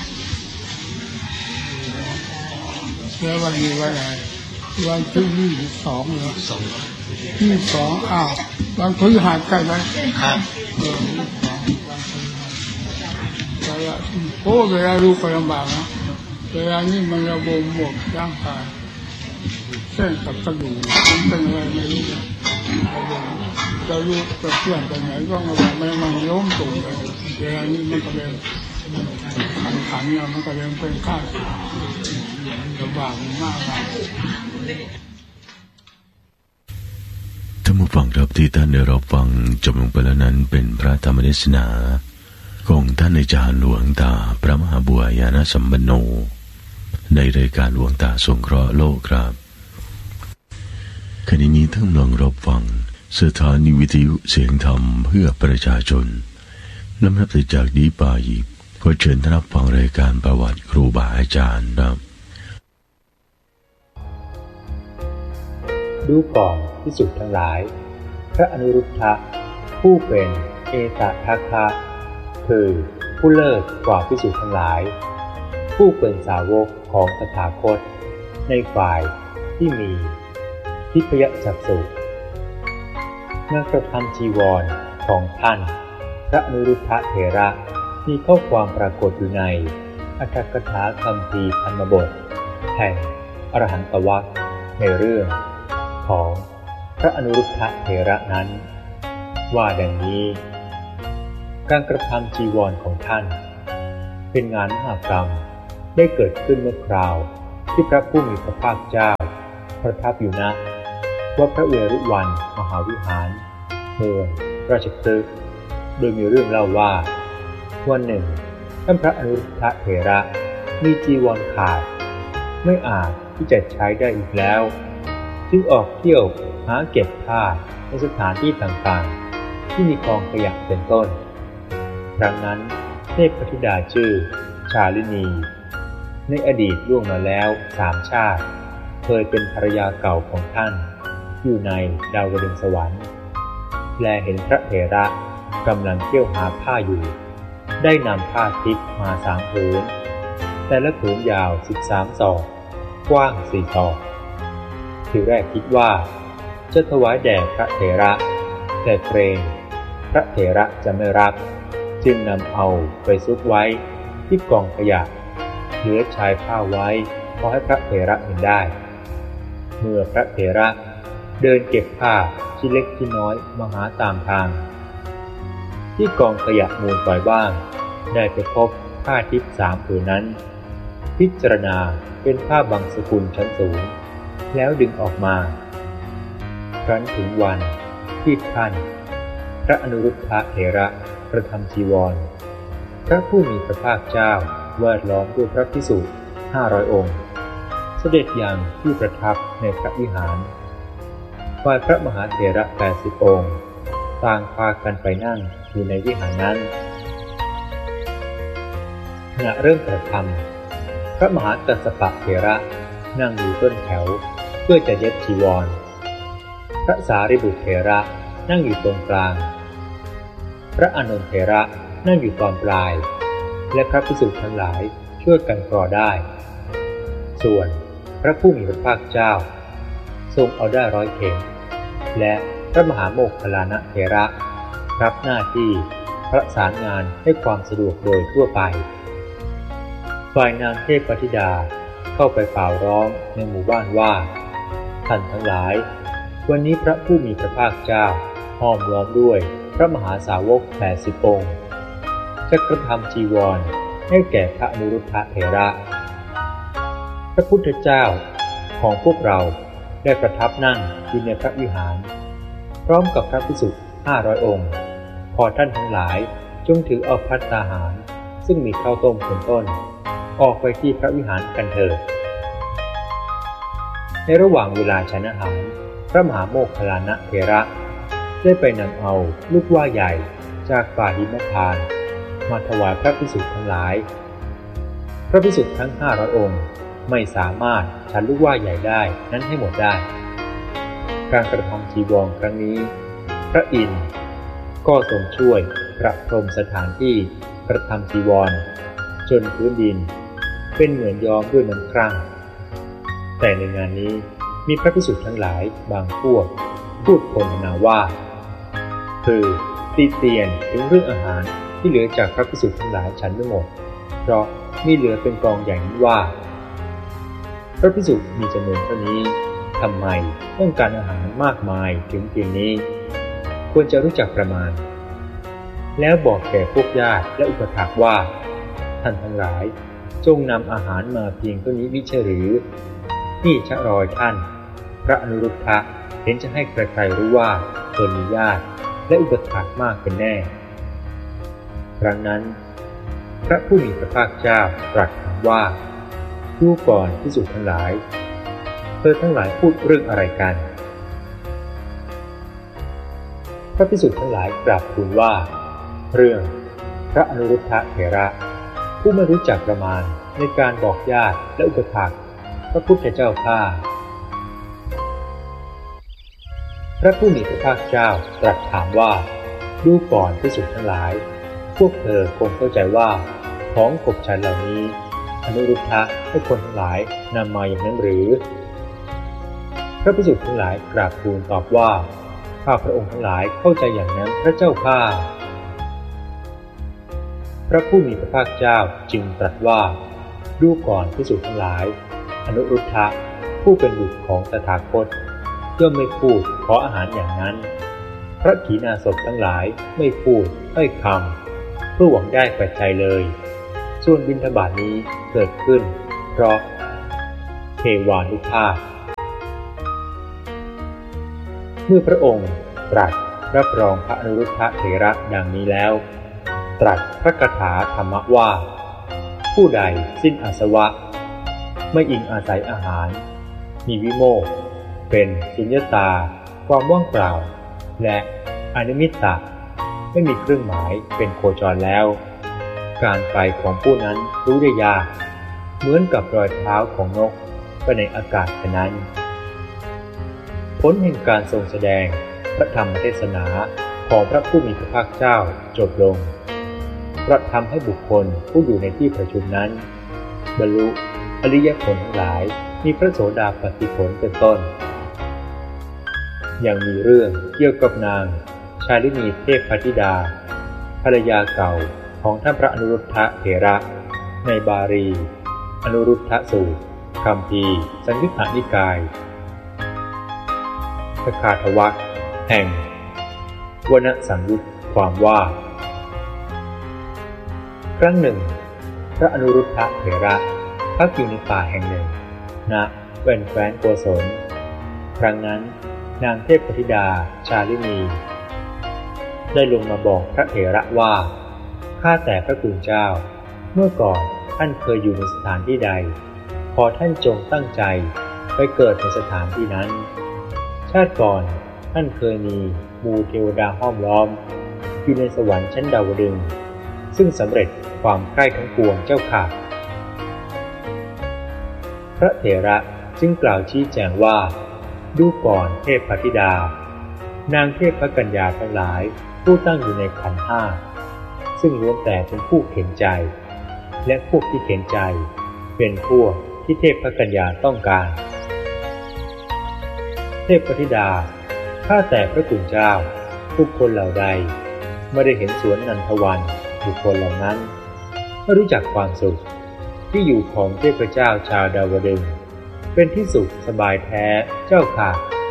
แล้ววันนี้วันอะไรวันที่ยี่สิบสองเหรอยี่สิบสองอ้าววันพฤหัสใช่ไหมครับเออโอ้เวลาลูกก็ลำบากนะเวลานี้มันระบมหมดร่างกายเส้นกับกระดูกมันเป็นอะไรไม่รู้จะลูกจะเพื่อนไปไหนก็มันมันล้มตุ่มไปเวลานี้มันก็เลยขันขันเนี่ยมันก็เลยเป็นข้าลำบากมากท่านผู้ฟังครับที่ท่านได้รับฟังจบลงไปแล้วนั้นเป็นพระธรรมเทศนาของท่านอาจารย์หลวงตาพระมหาบัวยานสัมปันโนในรายการหลวงตาสงเคราะห์โลกครับขณะนี้ท่านกำลังรับฟังสถานีวิทยุเสียงธรรมเพื่อประชาชนลำดับจากนี้ไปขอเชิญท่านรับฟังรายการประวัติครูบาอาจารย์ครับดูก่อนภิกษุทั้งหลายพระอนุรุทธะผู้เป็นเอตทัคคะคือผู้เลิศกว่าภิกษุทั้งหลายผู้เป็นสาวกของตถาคตในฝ่ายที่มีทิพยจักษุเมื่อกระทำจีวรของท่านพระอนุรุทธะเถระมีข้อความปรากฏอยู่ในอรรถกถาคัมภีร์ธรรมบทแห่งอรหันตวรรคในเรื่องของพระอนุรุทธะเถระนั้นว่าดังนี้การกระทำจีวรของท่านเป็นงานมหากรรมได้เกิดขึ้นเมื่อคราวที่พระผู้มีพระภาคเจ้าประทับอยู่ณวัดพระเวรุวันมหาวิหารเมืองราชคฤห์โดยมีเรื่องเล่าว่าวันหนึ่งท่านพระอนุรุทธะเถระมีจีวรขาดไม่อาจที่จะใช้ได้อีกแล้วจึงออกเที่ยวหาเก็บผ้าในสถานที่ต่างๆที่มีกองขยะเป็นต้นครั้งนั้นเทพธิดาชื่อชาลินีในอดีตล่วงมาแล้วสามชาติเคยเป็นภรรยาเก่าของท่านอยู่ในดาวดึงสวรรค์แลเห็นพระเถระกำลังเที่ยวหาผ้าอยู่ได้นำผ้าทิพย์มาสามผืนแต่ละผืนยาวสิบสามศอกกว้างสี่ศอกทีแรกคิดว่าจะถวายแด่พระเถระแต่เกรงพระเถระจะไม่รับจึงนำเอาไปซุกไว้ที่กองขยะเหลือชายผ้าไว้พอให้พระเถระเห็นได้เมื่อพระเถระเดินเก็บผ้าชิ้นเล็กชิ้นน้อยมาหาตามทางที่กองขยะมูลปล่อยบ้างได้ไปพบผ้าทิพย์สามผืนนั้นพิจารณาเป็นผ้าบางสกุลชั้นสูงแล้วดึงออกมาครั้นถึงวันที่ท่านพระอนุรุทธะเถระประทำจีวรพระผู้มีพระภาคเจ้าแวดล้อมด้วยพระภิกษุห้าร้อยองค์เสด็จยังที่ประทับในพระวิหารฝ่ายพระมหาเถระแปดสิบองค์ต่างพากันไปนั่งอยู่ในวิหารนั้นขณะเริ่มประทับพระมหากัสสปะเถระนั่งอยู่ต้นแถวเพื่อจะเย็บจีวรพระสารีบุตรเถระนั่งอยู่ตรงกลางพระอานนท์เถระนั่งอยู่ตอนปลายและพระภิกษุทั้งหลายช่วยกันก่อได้ส่วนพระผู้มีพระภาคเจ้าทรงเอาได้ร้อยเข็มและพระมหาโมคคัลลานะเถระรับหน้าที่ประสานงานให้ความสะดวกโดยทั่วไปฝ่ายนางเทพธิดาเข้าไปเป่าร้องในหมู่บ้านว่าท่านทั้งหลายวันนี้พระผู้มีพระภาคเจ้าห้อมล้อมด้วยพระมหาสาวกแปดสิบองค์จะกระทำจีวรให้แก่พระอนุรุทธะเถระพระพุทธเจ้าของพวกเราได้ประทับนั่งอยู่ในพระวิหารพร้อมกับพระภิกษุห้าร้อยองค์ขอท่านทั้งหลายจงถือเอาภัตตาหารซึ่งมีข้าวต้มเป็นต้นออกไปที่พระวิหารกันเถิดในระหว่างเวลาฉันอาหารพระมหาโมคคัลลานะเถระได้ไปนำเอาลูกว่าใหญ่จากป่าหิมพานต์มาถวายพระภิกษุทั้งหลายพระภิกษุทั้งห้าร้อยองค์ไม่สามารถฉันลูกว่าใหญ่ได้นั้นให้หมดได้การกระทำจีวรครั้งนี้พระอินทร์ก็ทรงช่วยประพรมสถานที่กระทำจีวรจนพื้นดินเป็นเหมือนย้อมด้วยน้ำครั่งแต่ในงานนี้มีพระภิกษุทั้งหลายบางพวกพูดพรรณนาว่าคือติเตียนถึงเรื่องอาหารที่เหลือจากพระภิกษุทั้งหลายฉันไม่หมดเพราะมีเหลือเป็นกองใหญ่นี้ว่าพระภิกษุมีจำนวนเท่านี้ทำไมต้องการอาหารมากมายถึงเพียงนี้ควรจะรู้จักประมาณแล้วบอกแก่พวกญาติและอุปถากว่าท่านทั้งหลายจงนำอาหารมาเพียงเท่านี้มิใช่หรือนี่ชะรอยท่านพระอนุรุทธะเห็นจะให้ใครๆรู้ว่าตนมีญาติและอุปถากมากเป็นแน่ครั้งนั้นพระผู้มีพระภาคเจ้าตรัสถามว่าดูก่อนภิกษุทั้งหลายเธอทั้งหลายพูดเรื่องอะไรกันพระภิกษุทั้งหลายกราบทูลว่าเรื่องพระอนุรุทธะเถระผู้ไม่รู้จักประมาณในการบอกญาติและอุปถากพระพุทธเจ้าข้าพระผู้มีพระภาคเจ้าตรัสถามว่าดูก่อนภิกษุทั้งหลายพวกเธอคงเข้าใจว่าของขบฉันเหล่านี้อนุรุทธะให้คนทั้งหลายนำมาอย่างนั้นหรือพระภิกษุทั้งหลายกราบทูลตอบว่าข้าพระองค์ทั้งหลายเข้าใจอย่างนั้นพระเจ้าข้าพระผู้มีพระภาคเจ้าจึงตรัสว่าดูก่อนภิกษุทั้งหลายอนุรุทธะผู้เป็นบุตรของตถาคตย่อมไม่พูดขออาหารอย่างนั้นพระขีณาสพทั้งหลายไม่พูดถ้อยคำเพื่อหวังได้ปัจจัยเลยส่วนบิณฑบาตนี้เกิดขึ้นเพราะเทวานุภาพเมื่อพระองค์ตรัสรับรองพระอนุรุทธะเถระดังนี้แล้วตรัสพระคาถาธรรมว่าผู้ใดสิ้นอาสวะไม่อิงอาศัยอาหารมีวิโมกข์เป็นสุญญตาความว่างเปล่าและอนิมิตตะไม่มีเครื่องหมายเป็นโคจรแล้วการไปของผู้นั้นรู้ได้ยากเหมือนกับรอยเท้าของนกไปในอากาศฉะนั้นผลแห่งการทรงแสดงพระธรรมเทศนาของพระผู้มีพระภาคเจ้าจบลงกระทำให้บุคคลผู้อยู่ในที่ประชุมนั้นบรรลุอริยผลทั้งหลายมีพระโสดาปัตติผลเป็นต้นยังมีเรื่องเกี่ยวกับนางชาลินีเทพธิดาภรรยาเก่าของท่านพระอนุรุทธะเถระในบาลีอนุรุทธะสูตรคัมภีร์สังยุตตนิกายสคาทวรรคแห่งวนสังยุตความว่าครั้งหนึ่งพระอนุรุทธะเถระพักอยู่ในป่าแห่งหนึ่งณแคว้นแคว้นโกศลครั้งนั้นนางเทพธิดาชาลินีได้ลงมาบอกพระเถระว่าข้าแต่พระคุณเจ้าเมื่อก่อนท่านเคยอยู่ในสถานที่ใดขอท่านจงตั้งใจไปเกิดในสถานที่นั้นชาติก่อนท่านเคยมีหมู่เทวดาห้อมล้อมอยู่ในสวรรค์ชั้นดาวดึงส์ซึ่งสำเร็จความใคร่ทั้งปวงเจ้าค่ะพระเถระจึงกล่าวชี้แจงว่าดูก่อนเทพธิดานางเทพกัญญาทั้งหลายผู้ตั้งอยู่ในขันธ์ห้าซึ่งล้วนแต่เป็นผู้เข็นใจและพวกที่เข็นใจเป็นพวกที่เทพกัญญาต้องการเทพธิดาข้าแต่พระคุณเจ้าบุคคลเหล่าใดไม่ได้เห็นสวนนันทวันบุคคลเหล่านั้นไม่รู้จักความสุขที่อยู่ของเทพเจ้าชาวดาวดึงส์เป็นที่สุขสบายแท้เจ้าค่ะ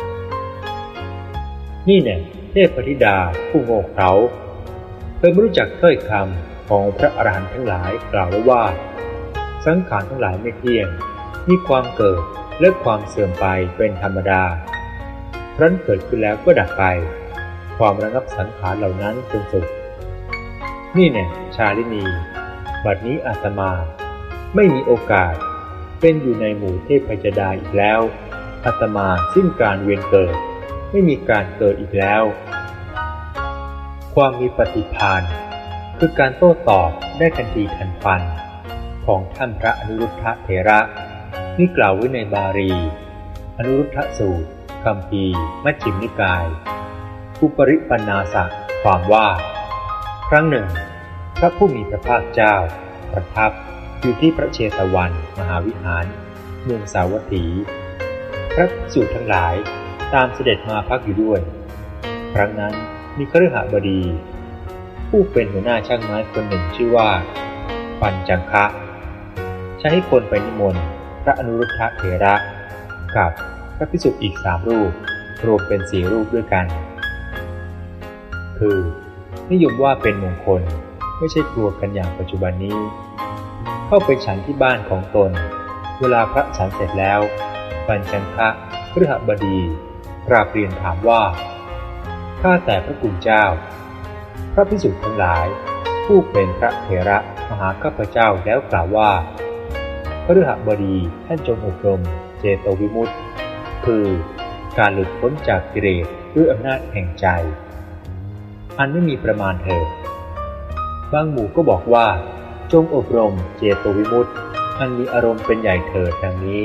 นี่แน่เทพธิดาผู้โง่เขลาเธอไม่รู้จักถ้อยคำของพระอรหันต์ทั้งหลายกล่าวไว้ว่าสังขารทั้งหลายไม่เที่ยงมีความเกิดและความเสื่อมไปเป็นธรรมดาครั้นเกิดขึ้นแล้วก็ดับไปความระงับสังขารเหล่านั้นเป็นสุขนี่แน่ชาลินีบัดนี้อาตมาไม่มีโอกาสเป็นอยู่ในหมู่เทพธิดาอีกแล้วอาตมาสิ้นการเวียนเกิดไม่มีการเกิดอีกแล้วความมีปฏิภาณคือการโต้ตอบได้ทันทีทันควันของท่านพระอนุรุทธะเถระนี่กล่าวไว้ในบาลีอนุรุทธะสูตรคัมภีร์มัชฌิมนิกายอุปริปันนาสะความว่าครั้งหนึ่งพระผู้มีพระภาคเจ้าประทับอยู่ที่พระเชตวันมหาวิหารเมืองสาวัตถีพระภิกษุทั้งหลายตามเสด็จมาพักอยู่ด้วยครั้งนั้นมีคฤหบดีผู้เป็นหัวหน้าช่างไม้คนหนึ่งชื่อว่าปัญจังคะใช้ให้คนไปนิมนต์พระอนุรุทธะเถระกับพระภิกษุอีกสามรูปรวมเป็นสี่รูปด้วยกันคือนิยมว่าเป็นมงคลไม่ใช่กลัวกันอย่างปัจจุบันนี้เข้าไปฉันที่บ้านของตนเวลาพระฉันเสร็จแล้วปัญจังคะคฤหบดีกราบเรียนถามว่าข้าแต่พระคุณเจ้าพระภิกษุทั้งหลายผู้เป็นพระเถระมาหาข้าพเจ้าแล้วกล่าวว่าคฤหบดีท่านจงอบรมเจโตวิมุตติคือการหลุดพ้นจากกิเลสด้วยอำนาจแห่งใจอันไม่มีประมาณเถิดบางหมู่ก็บอกว่าจงอบรมเจโตวิมุตติอันมีอารมณ์เป็นใหญ่เถิดดังนี้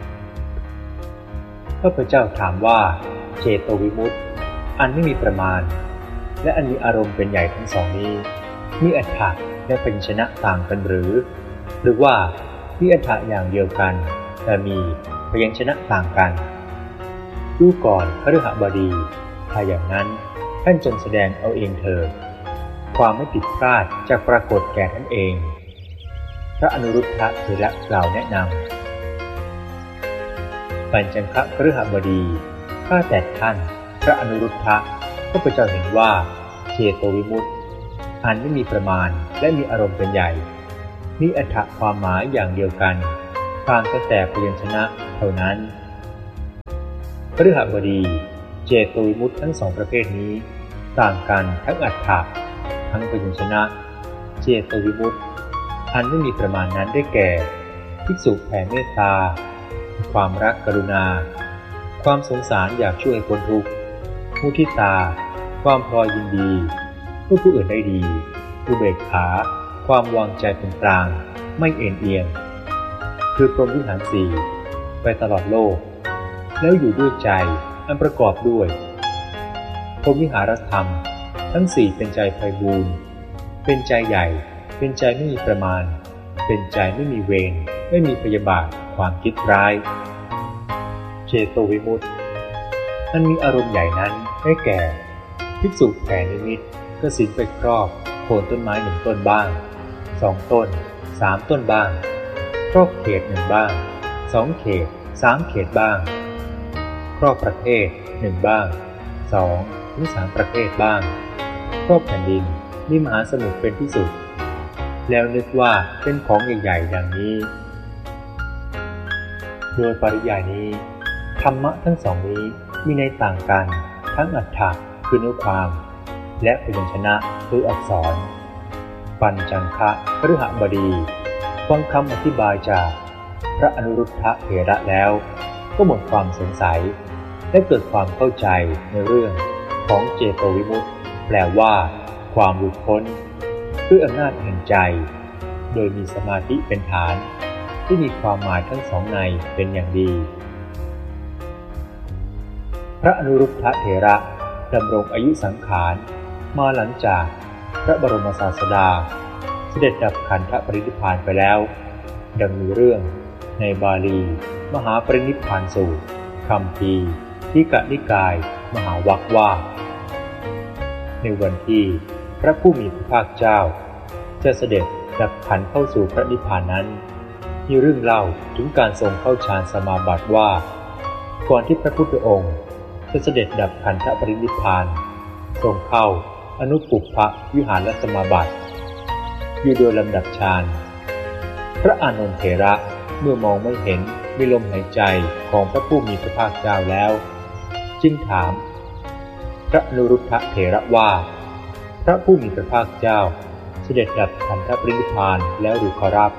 ข้าพเจ้าถามว่าเจโตวิมุตติอันไม่มีประมาณและอันมีอารมณ์เป็นใหญ่ทั้งสองนี้มีอรรถะและพยัญชนะต่างกันหรือหรือว่ามีอรรถะอย่างเดียวกันแต่มีพยัญชนะต่างกันดูก่อนคฤหบดีถ้าอย่างนั้นท่านจงแสดงเอาเองเถิดความไม่ผิดพลาดจะปรากฏแก่ท่านเองพระอนุรุทธะเถระกล่าวแนะนำปัญจังคะคฤหบดีข้าแต่ท่านพระอนุรุทธะข้าพเจ้าเห็นว่าเจโตวิมุตติอันไม่มีประมาณและมีอารมณ์เป็นใหญ่มีอรรถความหมายอย่างเดียวกันต่างกันแต่พยัญชนะเท่านั้นพฤหับดีเจโตวิมุตติทั้งสองประเภทนี้ต่างกันทั้งอรรถะทั้งพยัญชนะเจโตวิมุตติอันไม่มีประมาณนั้นได้แก่ภิกษุแผ่เมตตาความรักกรุณาความสงสารอยากช่วยคนทุกข์มุทิตาความพลอยยินดีเพื่อผู้อื่นได้ดีอุเบกขาความวางใจเป็นกลางไม่เอ็นเอียงคือพรหมวิหารสี่ไปตลอดโลกแล้วอยู่ด้วยใจอันประกอบด้วยพรหมวิหารธรรมทั้งสี่เป็นใจไพบูลย์เป็นใจใหญ่เป็นใจไม่มีประมาณเป็นใจไม่มีเวรไม่มีพยาบาทความคิดร้ายเจโตวิมุตติมันมีอารมณ์ใหญ่นั้นได้แก่ภิกษุแผ่นิมิตกสิณไปครอบโคนต้นไม้หนึ่งต้นบ้างสองต้นสามต้นบ้างครอบเขตหนึ่งบ้างสองเขตสามเขตบ้างครอบประเทศหนึ่งบ้างสองถึงสามประเทศบ้างครอบแผ่นดินมีมหาสมุทรเป็นที่สุดแล้วนึกว่าเป็นของใหญ่ๆอย่างนี้โดยปริยายนี้ธรรมะทั้งสองนี้มีในต่างกันทั้งอรรถะคือเนื้อความและพยัญชนะคืออักษรปัญจังคะพฤหับดีฟังคำอธิบายจากพระอนุรุทธะเถระแล้วก็หมดความสงสัยและเกิดความเข้าใจในเรื่องของเจโตวิมุตติแปลว่าความหลุดพ้นด้วยอำนาจแห่งใจโดยมีสมาธิเป็นฐานที่มีความหมายทั้งสองในเป็นอย่างดีพระอนุรุทธะเถระดำรงอายุสังขารมาหลังจากพระบรมศาสดาเสด็จดับขันธปรินิพพานไปแล้วดังมีเรื่องในบาลีมหาปรินิพพานสูตรคัมภีร์ทีฆนิกายมหาวรรคว่าในวันที่พระผู้มีพระภาคเจ้าจะเสด็จดับขันธ์เข้าสู่พระนิพพานนั้นมีเรื่องเล่าถึงการทรงเข้าฌานสมาบัติว่าก่อนที่พระพุทธองค์จะเสด็จดับขันธปรินิพพานทรงเข้าอนุปุพพวิหารสมาบัติอยู่โดยลำดับฌานพระอานนท์เถระเมื่อมองไม่เห็นมีลมหายใจของพระผู้มีพระภาคเจ้าแล้วจึงถามพระอนุรุทธะเถระว่าพระผู้มีพระภาคเจ้าเสด็จดับขันธปรินิพพานแล้วหรือขอรับ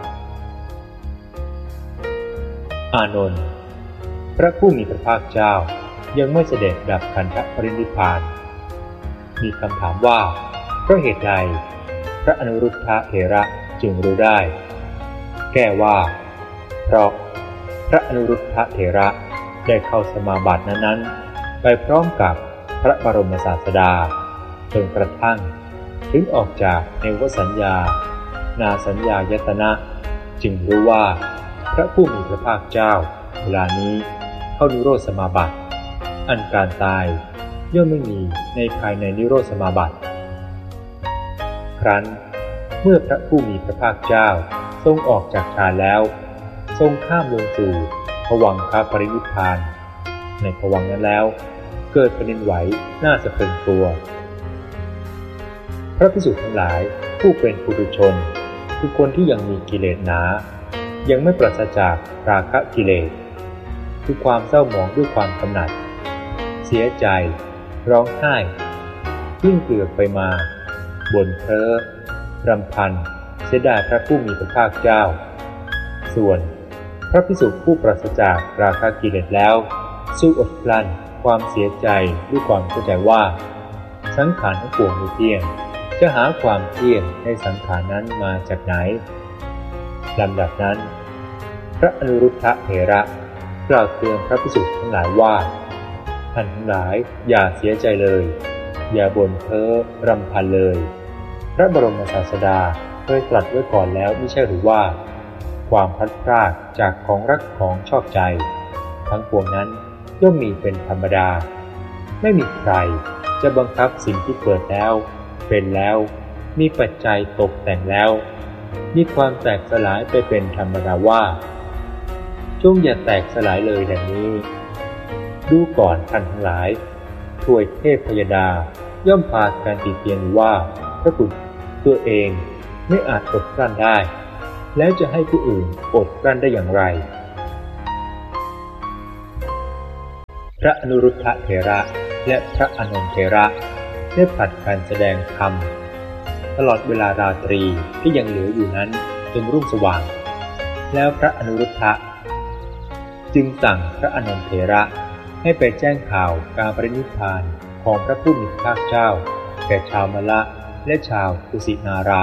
อานนท์พระผู้มีพระภาคเจ้ายังไม่เสด็จดับขันธปรินิพพานมีคำถามว่าเพราะเหตุใดพระอนุรุทธะเถระจึงรู้ได้แก้ว่าเพราะพระอนุรุทธะเถระได้เข้าสมาบัตินั้นๆไปพร้อมกับพระบรมศาสดาจนกระทั่งถึงออกจากเนวสัญญานาสัญญายตนะจึงรู้ว่าพระผู้มีพระภาคเจ้าเวลานี้เข้านิโรธสมาบัติอันการตายย่อมไม่มีในภายในนิโรธสมาบัติครั้นเมื่อพระผู้มีพระภาคเจ้าทรงออกจากฌานแล้วทรงข้ามลงสู่ภวังคปรินิพพานในภวังค์นั้นแล้วเกิดแผ่นดินไหวน่าสะพรึงกลัวพระภิกษุทั้งหลายผู้เป็นปุถุชนคือคนที่ยังมีกิเลสหนายังไม่ปราศจากราคะกิเลสคือความเศร้าหมองด้วยความกำหนัดเสียใจร้องไห้ยิ่งเกลือกไปมาบ่นเพ้อรำพันเสียดายพระผู้มีพระภาคเจ้าส่วนพระภิกษุผู้ปราศจากราคะกิเลสแล้วสู้อดกลั้นความเสียใจด้วยความเข้าใจว่าสังขารทั้งปวงไม่เที่ยงจะหาความเที่ยงในสังขารนั้นมาจากไหนลำดับนั้นพระอนุรุทธะเถระกล่าวเตือนพระภิกษุทั้งหลายว่าท่านทั้งหลายอย่าเสียใจเลยอย่าบ่นเพ้อรำพันเลยพระบรมศาสดาเคยตรัสไว้ก่อนแล้วไม่ใช่หรือว่าความพลัดพรากจากของรักของชอบใจทั้งปวงนั้นย่อมมีเป็นธรรมดาไม่มีใครจะบังคับสิ่งที่เกิดแล้วเป็นแล้วมีปัจจัยตกแต่งแล้วมีความแตกสลายไปเป็นธรรมดาว่าจงอย่าแตกสลายเลยดังนี้ดูก่อนท่านทั้งหลายทวยเทพพยดาย่อมพากันติเตียนว่าพระบุตรตัวเองไม่อาจอดกลั้นได้แล้วจะให้ผู้อื่นอดกลั้นได้อย่างไรพระอนุรุทธเถระและพระอานนท์เถระได้ผลัดกันแสดงธรรมตลอดเวลาราตรีที่ยังเหลืออยู่นั้นจนรุ่งสว่างแล้วพระอนุรุทธะจึงสั่งพระอานนท์เถระให้ไปแจ้งข่าวการปรินิพพานของพระผู้มีพระภาคเจ้าแก่ชาวมละและชาวกุสินารา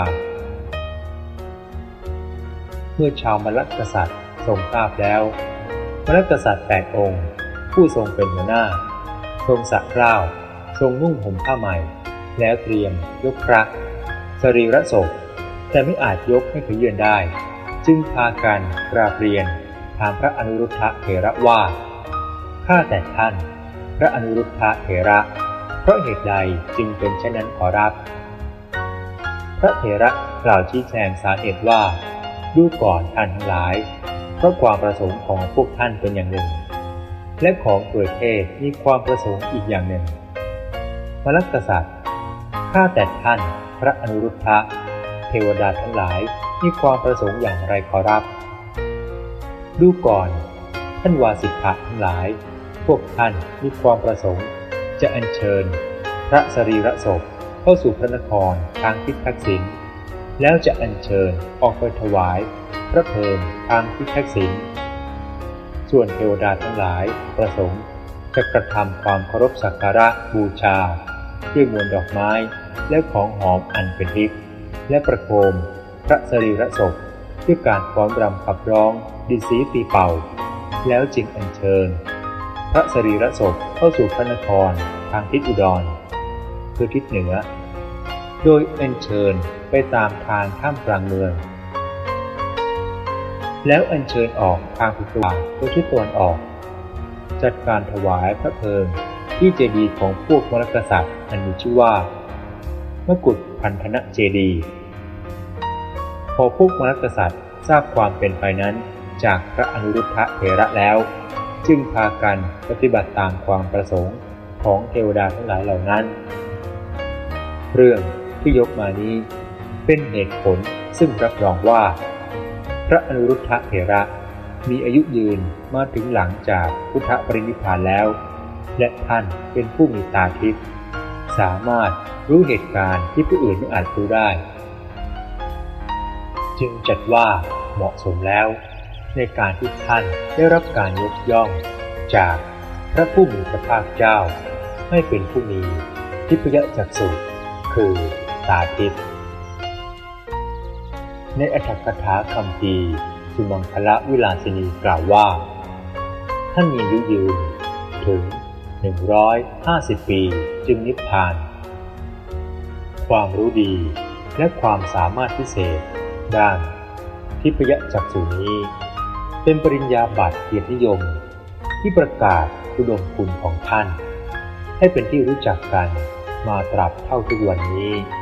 เมื่อชาวมละกษัตริย์ทรงทราบแล้วมละกษัตริย์แปดองค์ผู้ทรงเป็นหัวหน้าทรงสะเกล้าทรงนุ่งห่มผ้าใหม่แล้วเตรียมยกพระสรีระศพแต่ไม่อาจยกให้ขยื่นได้จึงพากันกราบเรียนถามพระอนุรุทธเถระว่าข้าแต่ท่านพระอนุรุทธเถระเพราะเหตุใดจึงเป็นเช่นนั้นขอรับพระเถระกล่าวชี้แจงสาเหตุว่าดูก่อนท่านทั้งหลายเพราะความประสงค์ของพวกท่านเป็นอย่างหนึ่งและของตัวเทพมีความประสงค์อีกอย่างหนึ่งมลกษัตริย์ข้าแต่ท่านพระอนุรุทธะเทวดาทั้งหลายมีความประสงค์อย่างไรขอรับดูก่อนท่านวาสิทธะทั้งหลายพวกท่านมีความประสงค์จะอัญเชิญพระสรีระศพเข้าสู่พระนครทางทิศทักษิณแล้วจะอัญเชิญออกไปถวายพระเพลิงทางทิศทักษิณส่วนเทวดาทั้งหลายประสงค์จะกระทำความเคารพสักการะบูชาด้วยมวลดอกไม้และของหอมอันเป็นทิพย์และประโคมพระสรีระศพด้วยการฟ้อนรำขับร้องดิสีตีเป่าแล้วจึงอัญเชิญพระสรีระศพเข้าสู่พระนครทางทิศอุดรคือทิศเหนือโดยอัญเชิญไปตามทางท่ามกลางเมืองแล้วอัญเชิญออกทางทิศตะวันโดยทิศตะวันออกจัดการถวายพระเพลิงที่เจดีย์ของพวกมลกษัตริย์อันมีชื่อว่ามกุฏพันธนะเจดีย์พอพวกมลกษัตริย์ทราบความเป็นไปนั้นจากพระอนุรุทธเถระแล้วจึงพากันปฏิบัติตามความประสงค์ของเทวดาทั้งหลายเหล่านั้นเรื่องที่ยกมานี้เป็นเหตุผลซึ่งรับรองว่าพระอนุรุทธเถระมีอายุยืนมาถึงหลังจากพุทธปรินิพพานแล้วและท่านเป็นผู้มีตาทิพย์สามารถรู้เหตุการณ์ที่ผู้อื่นไม่อาจรู้ได้จึงจัดว่าเหมาะสมแล้วในการที่ท่านได้รับการยกย่องจากพระผู้มีพระภาคเจ้าให้เป็นผู้มีทิพยจักษุคือตาทิพย์ในอรรถกถาคัมภีร์สุมังคละวิลาสินีกล่าวว่าท่านมีอายุยืนถึงหนึ่งร้อยห้าสิบปีจึงนิพพานความรู้ดีและความสามารถพิเศษด้านทิพยจักษุนี้เป็นปริญญาบัตรเกียรตินิยมที่ประกาศอุดมคุณของท่านให้เป็นที่รู้จักกันมาตราบเท่าทุกวันนี้